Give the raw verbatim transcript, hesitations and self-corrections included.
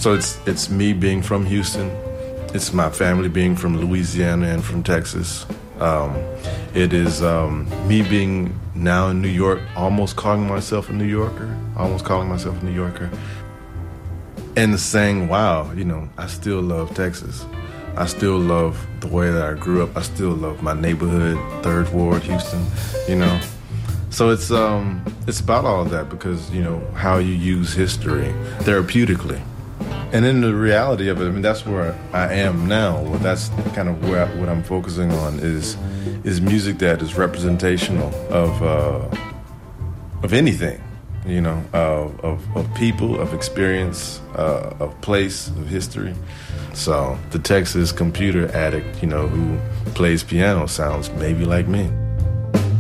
So it's it's me being from Houston. It's my family being from Louisiana and from Texas. Um, it is um, me being now in New York, almost calling myself a New Yorker, almost calling myself a New Yorker, and saying, wow, you know, I still love Texas. I still love the way that I grew up. I still love my neighborhood, Third Ward, Houston, you know. So it's um, it's about all of that because, you know, how you use history therapeutically. And in the reality of it, I mean, that's where I am now. Well, that's kind of where I, what I'm focusing on is is music that is representational of uh, of anything, you know, of, of, of people, of experience, uh, of place, of history. So the Texas computer addict, you know, who plays piano sounds maybe like me.